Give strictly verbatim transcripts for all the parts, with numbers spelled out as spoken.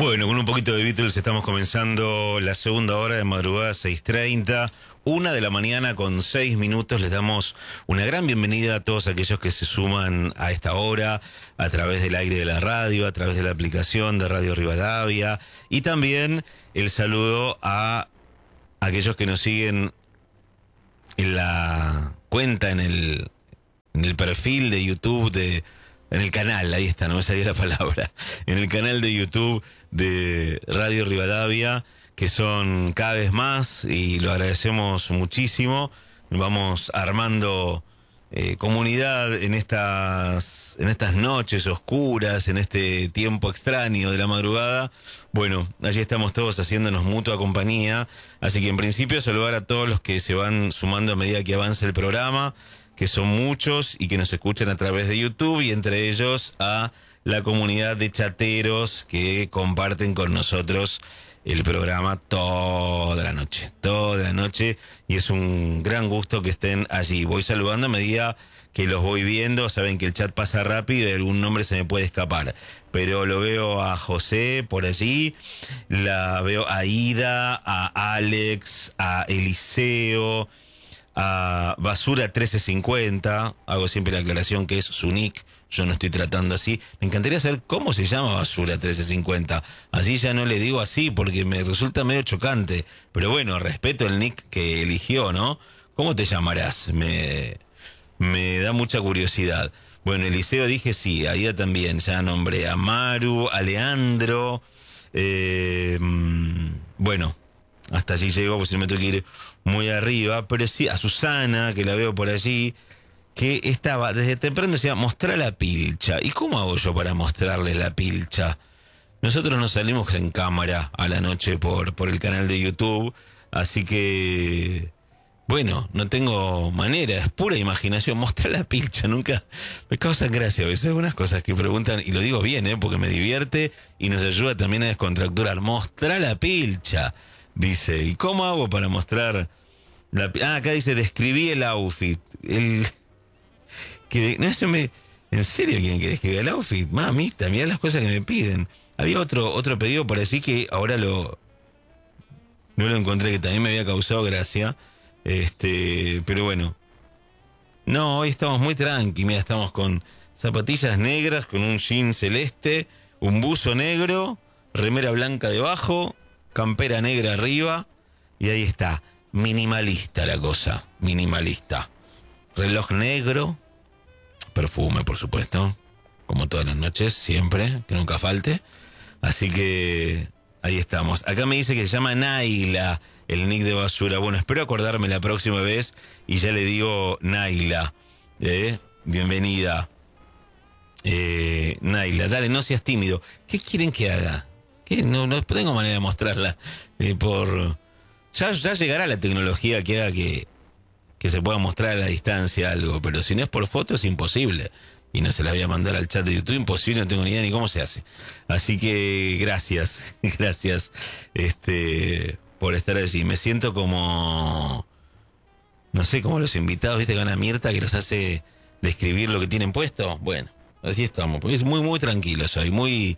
Bueno, con un poquito de Beatles estamos comenzando la segunda hora de madrugada, seis treinta, una de la mañana con seis minutos. Les damos una gran bienvenida a todos aquellos que se suman a esta hora a través del aire de la radio, a través de la aplicación de Radio Rivadavia, y también el saludo a aquellos que nos siguen en la cuenta, en el, en el perfil de YouTube de... En el canal, ahí está, no me salía la palabra. En el canal de YouTube de Radio Rivadavia, que son cada vez más y lo agradecemos muchísimo. Vamos armando eh, comunidad en estas, en estas noches oscuras, en este tiempo extraño de la madrugada. Bueno, allí estamos todos haciéndonos mutua compañía. Así que en principio saludar a todos los que se van sumando a medida que avanza el programa, que son muchos y que nos escuchan a través de YouTube, y entre ellos a la comunidad de chateros que comparten con nosotros el programa toda la noche, toda la noche, y es un gran gusto que estén allí. Voy saludando a medida que los voy viendo. Saben que el chat pasa rápido y algún nombre se me puede escapar, pero lo veo a José por allí, la veo a Ida, a Alex, a Eliseo, a Basura trece cincuenta, hago siempre la aclaración que es su nick, yo no estoy tratando así. Me encantaría saber cómo se llama Basura trece cincuenta, así ya no le digo así porque me resulta medio chocante, pero bueno, respeto el nick que eligió, ¿no? ¿Cómo te llamarás? Me, me da mucha curiosidad. Bueno, Eliseo dije sí, a Ida también, ya nombré a Maru, a Leandro, eh, bueno, hasta allí llegó, pues si no me tengo que ir muy arriba, pero sí a Susana, que la veo por allí, que estaba desde temprano, decía, mostrar la pilcha. ¿Y cómo hago yo para mostrarles la pilcha? Nosotros nos salimos en cámara a la noche por, por el canal de YouTube, así que, bueno, no tengo manera, es pura imaginación. Mostrar la pilcha, nunca me causa gracia a veces algunas cosas que preguntan, y lo digo bien, ¿eh? Porque me divierte y nos ayuda también a descontracturar. Mostrar la pilcha. Dice, ¿y cómo hago para mostrar la... Ah, acá dice, describí el outfit. El... que no, eso me... ¿En serio quieren que describa el outfit? Mamita, mirá las cosas que me piden. Había otro otro pedido por así que ahora lo... No lo encontré, que también me había causado gracia. Este, pero bueno. No, hoy estamos muy tranqui. Mira, estamos con zapatillas negras, con un jean celeste, un buzo negro, remera blanca debajo, campera negra arriba, y ahí está, minimalista la cosa, minimalista. Reloj negro, perfume por supuesto, como todas las noches, siempre, que nunca falte. Así que ahí estamos. Acá me dice que se llama Naila, el nick de Basura. Bueno, espero acordarme la próxima vez y ya le digo Naila. ¿eh? Bienvenida. Eh, Naila, dale, no seas tímido. ¿Qué quieren que haga? No, no tengo manera de mostrarla. Eh, por ya, ya llegará la tecnología que haga que, que se pueda mostrar a la distancia algo, pero si no es por foto es imposible. Y no se la voy a mandar al chat de YouTube, imposible, no tengo ni idea ni cómo se hace. Así que gracias, gracias este, por estar allí. Me siento como, no sé, como los invitados, ¿viste? Con Ana Mirta que los hace describir lo que tienen puesto. Bueno, así estamos, porque es muy, muy tranquilo soy, muy...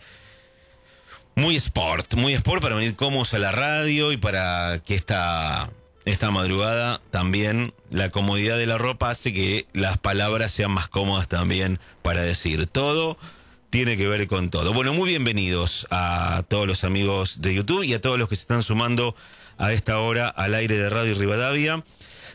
Muy sport, muy sport para venir cómodos a la radio y para que esta, esta madrugada también la comodidad de la ropa hace que las palabras sean más cómodas también para decir. Todo tiene que ver con todo. Bueno, muy bienvenidos a todos los amigos de YouTube y a todos los que se están sumando a esta hora al aire de Radio Rivadavia.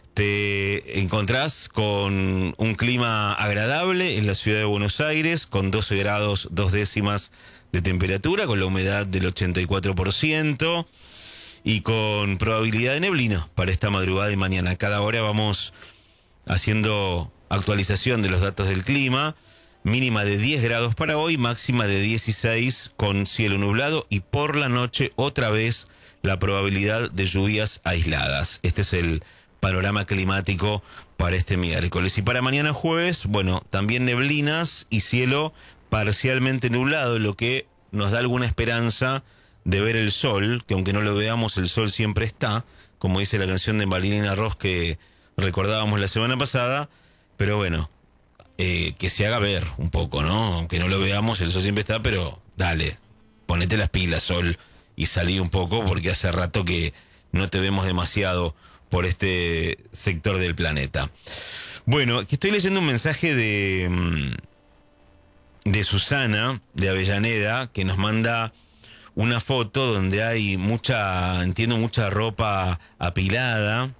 Te encontrás con un clima agradable en la ciudad de Buenos Aires, con doce grados dos décimas de temperatura, con la humedad del ochenta y cuatro por ciento y con probabilidad de neblina para esta madrugada y mañana. Cada hora vamos haciendo actualización de los datos del clima. Mínima de diez grados para hoy, máxima de dieciséis con cielo nublado, y por la noche otra vez la probabilidad de lluvias aisladas. Este es el panorama climático para este miércoles. Y para mañana jueves, bueno, también neblinas y cielo parcialmente nublado, lo que nos da alguna esperanza de ver el sol, que aunque no lo veamos, el sol siempre está, como dice la canción de Marilina Ross que recordábamos la semana pasada, pero bueno, eh, que se haga ver un poco, ¿no? Aunque no lo veamos, el sol siempre está, pero dale, ponete las pilas, Sol, y salí un poco porque hace rato que no te vemos demasiado por este sector del planeta. Bueno, aquí estoy leyendo un mensaje de, de Susana, de Avellaneda, que nos manda una foto donde hay mucha, entiendo, mucha ropa apilada.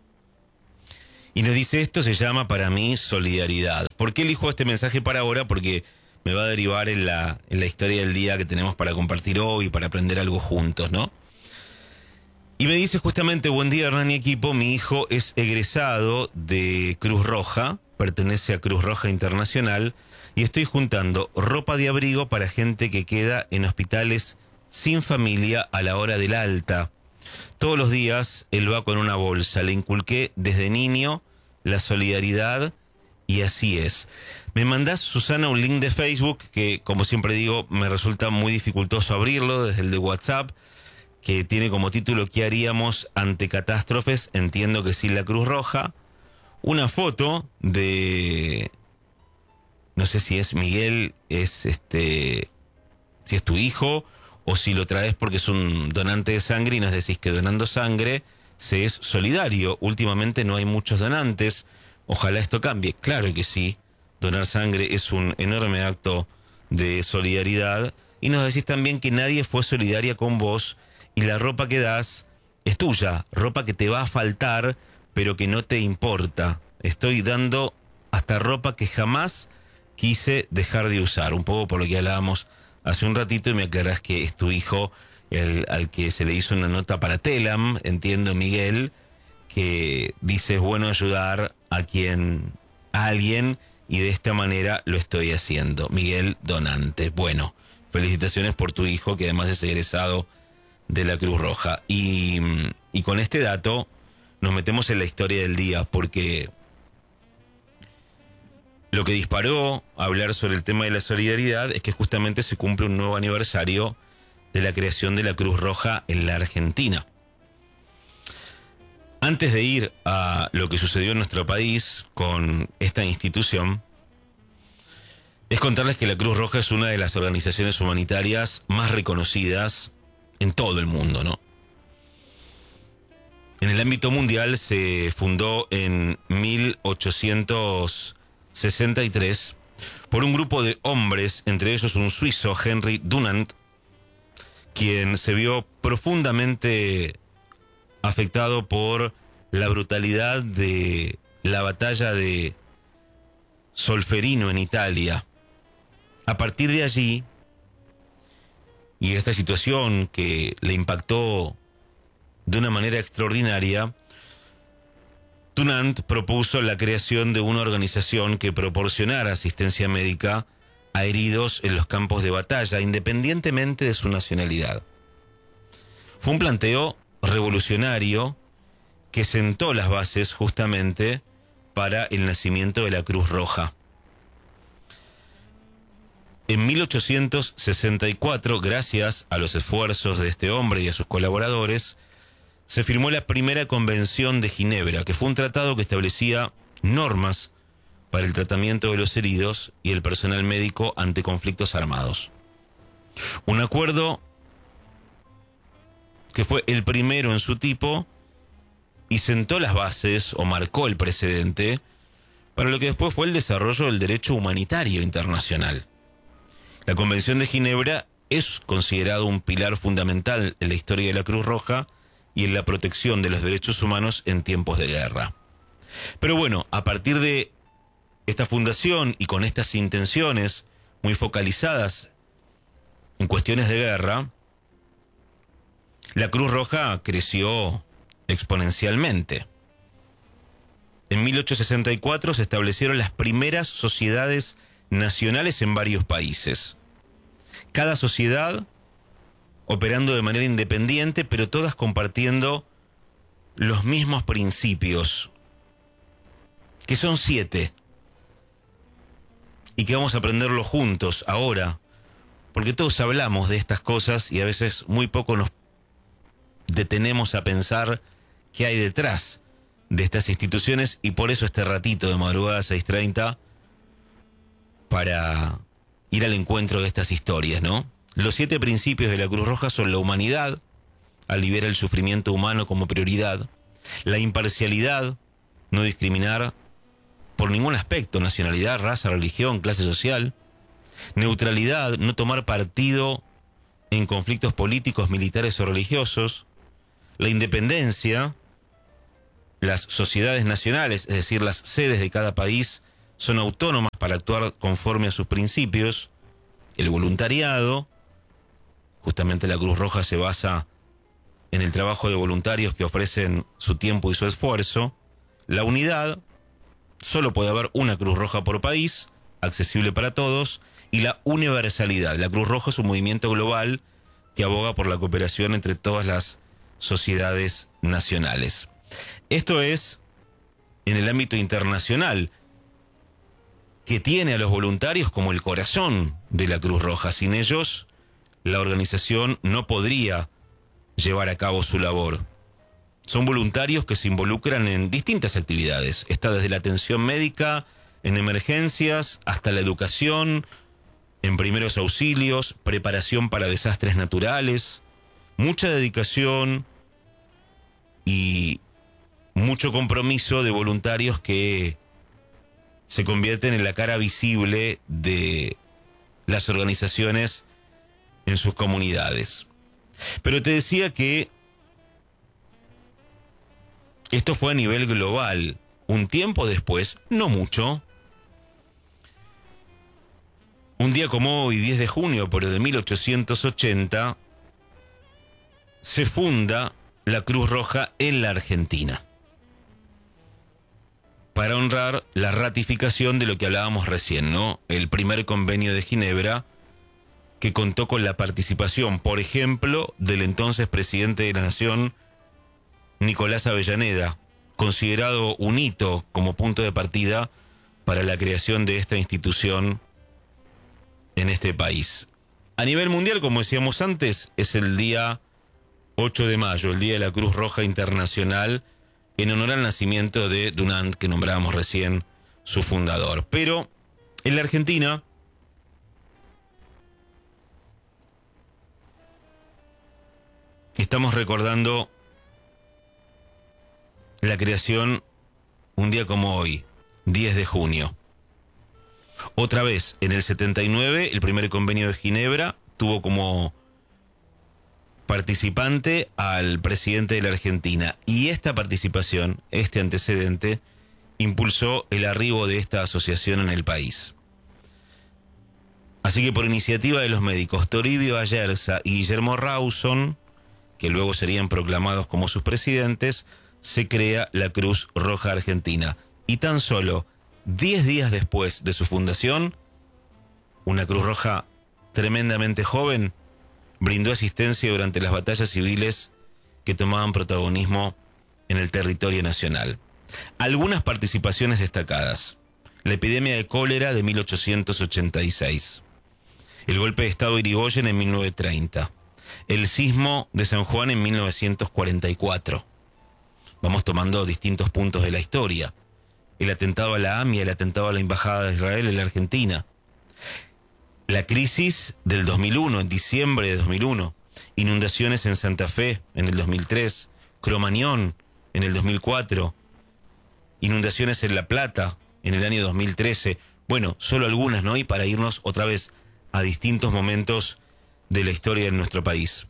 Y nos dice, esto se llama para mí solidaridad. ¿Por qué elijo este mensaje para ahora? Porque me va a derivar en la, en la historia del día que tenemos para compartir hoy, para aprender algo juntos, ¿no? Y me dice justamente, buen día Hernán y equipo, mi hijo es egresado de Cruz Roja, pertenece a Cruz Roja Internacional, y estoy juntando ropa de abrigo para gente que queda en hospitales sin familia a la hora del alta. Todos los días él va con una bolsa, le inculqué desde niño la solidaridad y así es. Me mandás, Susana, un link de Facebook que, como siempre digo, me resulta muy dificultoso abrirlo desde el de WhatsApp, que tiene como título ¿qué haríamos ante catástrofes? Entiendo que sí, la Cruz Roja. Una foto de, no sé si es Miguel, es este, si es tu hijo, o si lo traes porque es un donante de sangre y nos decís que donando sangre se es solidario. Últimamente no hay muchos donantes, ojalá esto cambie. Claro que sí, donar sangre es un enorme acto de solidaridad. Y nos decís también que nadie fue solidaria con vos y la ropa que das es tuya, ropa que te va a faltar, pero que no te importa. Estoy dando hasta ropa que jamás quise dejar de usar, un poco por lo que hablábamos hace un ratito, y me aclarás que es tu hijo el, al que se le hizo una nota para Telam, entiendo, Miguel, que dice es bueno ayudar a quien, a alguien, y de esta manera lo estoy haciendo. Miguel Donante. Bueno, felicitaciones por tu hijo, que además es egresado de la Cruz Roja. Y, y con este dato nos metemos en la historia del día, porque lo que disparó a hablar sobre el tema de la solidaridad es que justamente se cumple un nuevo aniversario de la creación de la Cruz Roja en la Argentina. Antes de ir a lo que sucedió en nuestro país con esta institución, es contarles que la Cruz Roja es una de las organizaciones humanitarias más reconocidas en todo el mundo, ¿no? En el ámbito mundial se fundó en mil ochocientos sesenta y tres por un grupo de hombres, entre ellos un suizo, Henry Dunant, quien se vio profundamente afectado por la brutalidad de la batalla de Solferino en Italia. A partir de allí, y esta situación que le impactó de una manera extraordinaria, Dunant propuso la creación de una organización que proporcionara asistencia médica a heridos en los campos de batalla, independientemente de su nacionalidad. Fue un planteo revolucionario que sentó las bases justamente para el nacimiento de la Cruz Roja. En mil ochocientos sesenta y cuatro, gracias a los esfuerzos de este hombre y a sus colaboradores, se firmó la primera Convención de Ginebra, que fue un tratado que establecía normas para el tratamiento de los heridos y el personal médico ante conflictos armados. Un acuerdo que fue el primero en su tipo y sentó las bases o marcó el precedente para lo que después fue el desarrollo del derecho humanitario internacional. La Convención de Ginebra es considerado un pilar fundamental en la historia de la Cruz Roja y en la protección de los derechos humanos en tiempos de guerra. Pero bueno, a partir de esta fundación y con estas intenciones muy focalizadas en cuestiones de guerra, la Cruz Roja creció exponencialmente. En mil ochocientos sesenta y cuatro se establecieron las primeras sociedades nacionales en varios países. Cada sociedad operando de manera independiente, pero todas compartiendo los mismos principios, que son siete, y que vamos a aprenderlo juntos ahora, porque todos hablamos de estas cosas y a veces muy poco nos detenemos a pensar qué hay detrás de estas instituciones, y por eso este ratito de madrugada seis treinta para ir al encuentro de estas historias, ¿no? Los siete principios de la Cruz Roja son la humanidad, aliviar el sufrimiento humano como prioridad, la imparcialidad, no discriminar por ningún aspecto, nacionalidad, raza, religión, clase social, neutralidad, no tomar partido en conflictos políticos, militares o religiosos, la independencia, las sociedades nacionales, es decir, las sedes de cada país son autónomas para actuar conforme a sus principios, el voluntariado, justamente la Cruz Roja se basa en el trabajo de voluntarios que ofrecen su tiempo y su esfuerzo, la unidad, solo puede haber una Cruz Roja por país, accesible para todos, y la universalidad. La Cruz Roja es un movimiento global que aboga por la cooperación entre todas las sociedades nacionales. Esto es en el ámbito internacional, que tiene a los voluntarios como el corazón de la Cruz Roja. Sin ellos, la organización no podría llevar a cabo su labor. Son voluntarios que se involucran en distintas actividades. Está desde la atención médica, en emergencias, hasta la educación, en primeros auxilios, preparación para desastres naturales, mucha dedicación y mucho compromiso de voluntarios que se convierten en la cara visible de las organizaciones en sus comunidades. Pero te decía que esto fue a nivel global. Un tiempo después, no mucho, un día como hoy, diez de junio, pero de mil ochocientos ochenta, se funda la Cruz Roja en la Argentina, para honrar la ratificación de lo que hablábamos recién, ¿no? El primer convenio de Ginebra, que contó con la participación, por ejemplo, del entonces presidente de la Nación, Nicolás Avellaneda, considerado un hito como punto de partida para la creación de esta institución en este país. A nivel mundial, como decíamos antes, es el día ocho de mayo, el Día de la Cruz Roja Internacional, en honor al nacimiento de Dunant, que nombrábamos recién, su fundador. Pero en la Argentina estamos recordando la creación un día como hoy, diez de junio. Otra vez, en el setenta y nueve, el primer convenio de Ginebra tuvo como participante al presidente de la Argentina. Y esta participación, este antecedente, impulsó el arribo de esta asociación en el país. Así que por iniciativa de los médicos Toribio Ayerza y Guillermo Rawson, que luego serían proclamados como sus presidentes, se crea la Cruz Roja Argentina. Y tan solo diez días después de su fundación, una Cruz Roja tremendamente joven brindó asistencia durante las batallas civiles que tomaban protagonismo en el territorio nacional. Algunas participaciones destacadas: la epidemia de cólera de mil ochocientos ochenta y seis, el golpe de Estado de Irigoyen en mil novecientos treinta, el sismo de San Juan en mil novecientos cuarenta y cuatro. Vamos tomando distintos puntos de la historia. El atentado a la AMIA, el atentado a la Embajada de Israel en la Argentina. La crisis del dos mil uno, en diciembre de dos mil uno. Inundaciones en Santa Fe en el dos mil tres. Cromañón en el dos mil cuatro. Inundaciones en La Plata en el año dos mil trece. Bueno, solo algunas, ¿no? Y para irnos otra vez a distintos momentos de la historia de nuestro país.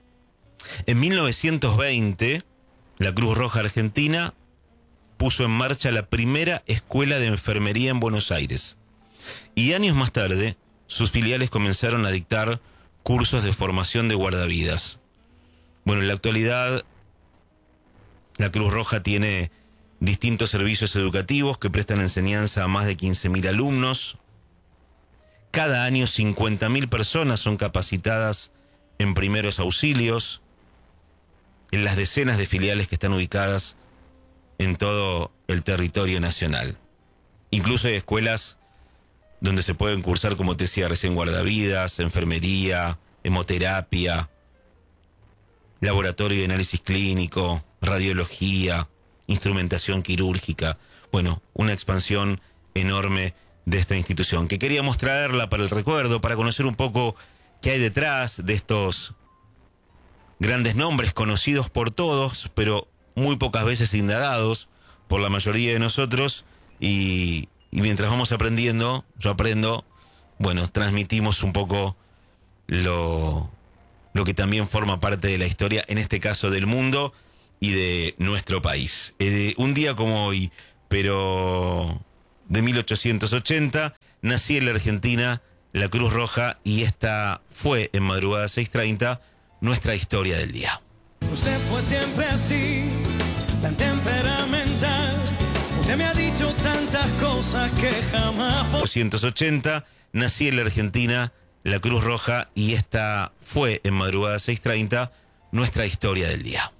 En mil novecientos veinte, la Cruz Roja Argentina puso en marcha la primera escuela de enfermería en Buenos Aires. Y años más tarde, sus filiales comenzaron a dictar cursos de formación de guardavidas. Bueno, en la actualidad, la Cruz Roja tiene distintos servicios educativos que prestan enseñanza a más de quince mil alumnos. Cada año cincuenta mil personas son capacitadas en primeros auxilios, en las decenas de filiales que están ubicadas en todo el territorio nacional. Incluso hay escuelas donde se pueden cursar, como te decía recién, guardavidas, enfermería, hemoterapia, laboratorio de análisis clínico, radiología, instrumentación quirúrgica. Bueno, una expansión enorme de esta institución, que queríamos traerla para el recuerdo, para conocer un poco qué hay detrás de estos grandes nombres conocidos por todos, pero muy pocas veces indagados por la mayoría de nosotros. Y, y mientras vamos aprendiendo, yo aprendo, bueno, transmitimos un poco lo, lo que también forma parte de la historia, en este caso del mundo y de nuestro país. Eh, un día como hoy, pero de mil ochocientos ochenta, nací en la Argentina la Cruz Roja, y esta fue, en Madrugada seis treinta, nuestra historia del día. Usted fue siempre así, tan temperamental. Usted me ha dicho tantas cosas que jamás... mil ochocientos ochenta, nací en la Argentina la Cruz Roja, y esta fue, en Madrugada seis treinta, nuestra historia del día.